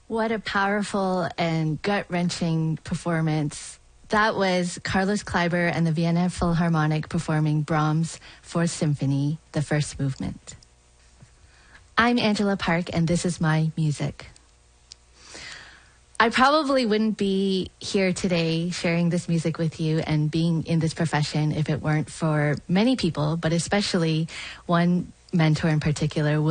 What a powerful and gut-wrenching performance. That was Carlos Kleiber and the Vienna Philharmonic performing Brahms' Fourth Symphony, the first movement. I'm Angela Park, and this is my music. I probably wouldn't be here today sharing this music with you and being in this profession if it weren't for many people, but especially one mentor in particular,